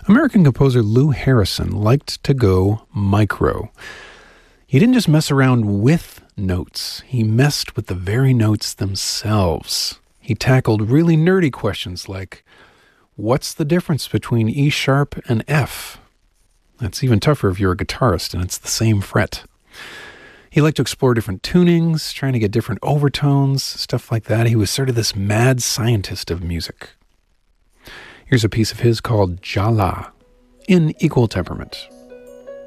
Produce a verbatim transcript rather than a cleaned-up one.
American composer Lou Harrison liked to go micro. He didn't just mess around with notes, he messed with the very notes themselves. He tackled really nerdy questions like, what's the difference between E sharp and F? That's even tougher if you're a guitarist and it's the same fret. He liked to explore different tunings, trying to get different overtones, stuff like that. He was sort of this mad scientist of music. Here's a piece of his called Jala, in Equal Temperament.